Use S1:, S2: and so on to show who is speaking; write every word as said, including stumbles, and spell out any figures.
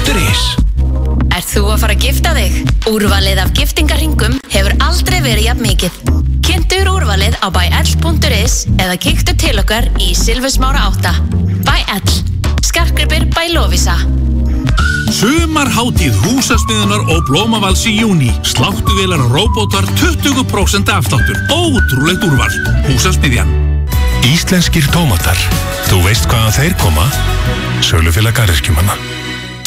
S1: punktur is.
S2: Ert þú að fara að gifta þig? Úrvalið af giftingarhringum hefur aldrei verið jafn mikið. Kynntur úrvalið á buy l punktur is eða kíktu til okkar í Silfursmára átta. ByL. Skartgripir by Lovisa.
S1: Sumarhátíð Húsasmiðjunar og Blómavals í júní. Sláttuvélar og róbótar tuttugu prósent afsláttur. Ótrúlegt úrval. Húsasmiðjan.
S3: Íslenskir tómatar. Þú veist hvaðan þeir koma? Sölufélag garðyrkjumanna.